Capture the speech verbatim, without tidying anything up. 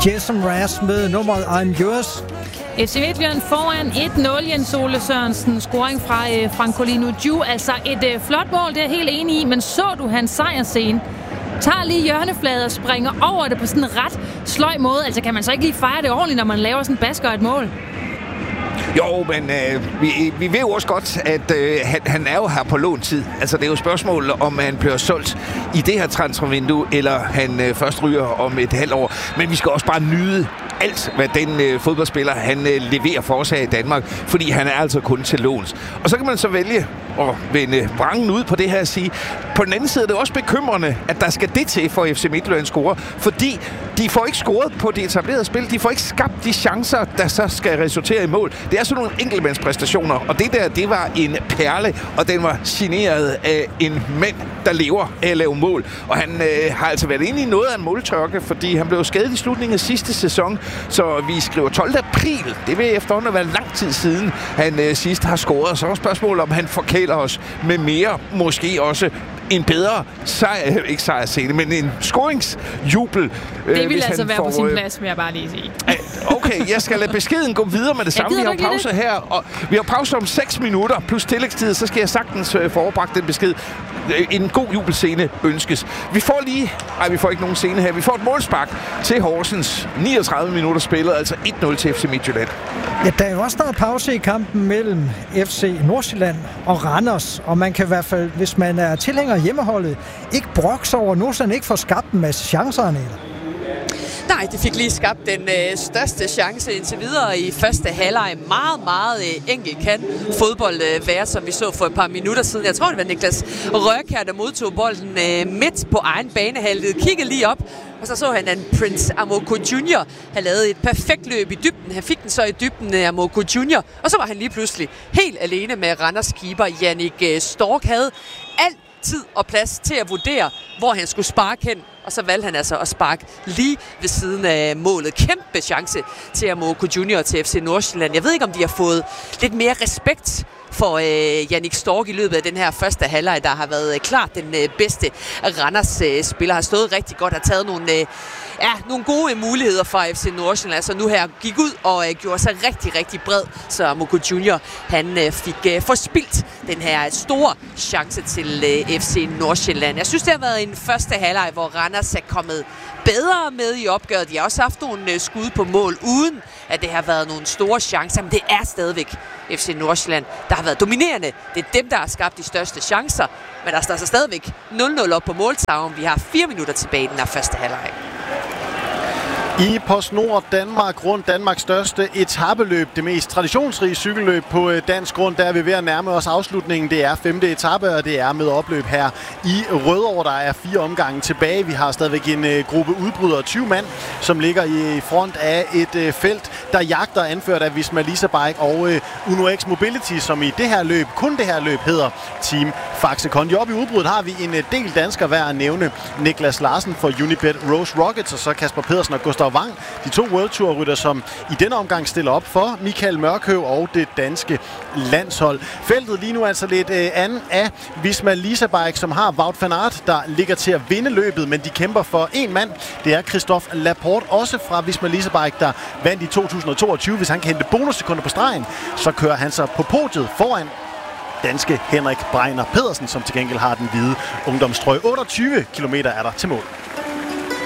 Jason Mraz med nummeret I'm Yours. F C Midtjylland foran et nul. Jens Ole Sørensen, scoring fra øh, Francolino Giu. Altså et øh, flot mål, det er jeg helt enig i. Men så du hans sejrscene? Tager lige hjørnefladet og springer over det på sådan en ret sløj måde. Altså kan man så ikke lige fejre det ordentligt, når man laver sådan en basker et mål? Jo, men øh, vi, vi ved jo også godt, at øh, han, han er jo her på låntid. Altså, det er jo spørgsmål, om han bliver solgt i det her transfervindue, eller han øh, først ryger om et halvt år. Men vi skal også bare nyde alt, hvad den øh, fodboldspiller, han øh, leverer for os her i Danmark, fordi han er altså kun til låns. Og så kan man så vælge at vende vrangen ud på det her og sige, på den anden side er det også bekymrende, at der skal det til for F C Midtjylland score, fordi de får ikke scoret på det etablerede spil, de får ikke skabt de chancer, der så skal resultere i mål. Det er sådan nogle enkeltmandspræstationer, og det der, det var en perle, og den var signeret af en mand, der lever af at lave mål. Og han øh, har altså været inde i noget af en måltørke, fordi han blev skadet i slutningen af sidste sæson, så vi skriver tolvte april. Det vil efterhånden være lang tid siden, han øh, sidst har scoret. Så er spørgsmålet, om han forkæler os med mere, måske også en bedre sejr, ikke sejrscene, men en scoringsjubel. Det vil altså være får, på sin plads, vil jeg bare lige sige. Okay, jeg skal lade beskeden gå videre med det samme. Vi har pause det. her, og vi har pause om seks minutter plus tillægstid, så skal jeg sagtens forebragt den besked. En god jubelscene ønskes. Vi får lige... Nej, vi får ikke nogen scene her. Vi får et målspark til Horsens. niogtredive minutter spillet, altså et nul til F C Midtjylland. Ja, der er jo også noget pause i kampen mellem F C Nordsjælland og Randers, og man kan i hvert fald, hvis man er tilhænger af hjemmeholdet, ikke brokse over, at Nordsjælland ikke får skabt en masse chancer, eller? Nej, de fik lige skabt den øh, største chance indtil videre i første halvleg. Meget, meget øh, enkelt kan fodbold øh, være, som vi så for et par minutter siden. Jeg tror, det var Niklas Rørkjær, der modtog bolden øh, midt på egen banehalvdel. Kiggede lige op, og så så han, at Prince Amoako junior havde lavet et perfekt løb i dybden. Han fik den så i dybden af Amoako junior, og så var han lige pludselig helt alene med Randers keeper Jannik Stork. Havde alt tid og plads til at vurdere, hvor han skulle sparke hen. Og så valgte han altså at sparke lige ved siden af målet. Kæmpe chance til Amoako junior til F C Nordsjælland. Jeg ved ikke, om de har fået lidt mere respekt for øh, Jannik Stork i løbet af den her første halvleg, der har været øh, klart den øh, bedste Randers øh, spiller. Har stået rigtig godt, har taget nogle, øh, ja, nogle gode muligheder for F C Nordsjælland. Altså nu her gik ud og øh, gjorde sig rigtig, rigtig bred, så Amoako junior han øh, fik øh, forspildt den her store chance til øh, F C Nordsjælland. Jeg synes, det har været en første halvleg, hvor Randers er kommet bedre med i opgøret. De har også haft nogle øh, skud på mål, uden at det har været nogle store chancer, men det er stadigvæk F C Nordsjælland, der har været dominerende. Det er dem, der har skabt de største chancer, men der står så stadigvæk nul nul op på måltavlen. Vi har fire minutter tilbage i den her første halvleg. I PostNord Danmark rundt Danmarks største etapeløb, det mest traditionsrige cykelløb på dansk grund, der er vi ved at nærme os afslutningen. Det er femte etape, og det er med opløb her i Rødovre. Der er fire omgange tilbage. Vi har stadigvæk en uh, gruppe udbrydere, tyve mand, som ligger i front af et uh, felt, der jagter, anført af Visma Lease Bike og uh, UnoX Mobility, som i det her løb, kun det her løb, hedder Team Faxe Kondi. Oppe i udbruddet har vi en uh, del danskere værd at nævne. Niklas Larsen for Unibet Rose Rockets, og så Kasper Pedersen og Gustav Wang, de to World Tour rytter, som i denne omgang stiller op for Michael Mørkøv og det danske landshold. Feltet lige nu altså lidt øh, anden af Visma Lease Bike, som har Wout van Aert, der ligger til at vinde løbet, men de kæmper for en mand. Det er Christophe Laporte, også fra Visma Lease Bike, der vandt i to tusind og toogtyve. Hvis han kan hente bonussekunder på stregen, så kører han sig på podiet foran danske Henrik Breiner Pedersen, som til gengæld har den hvide ungdomstrøje. otteogtyve kilometer er der til mål.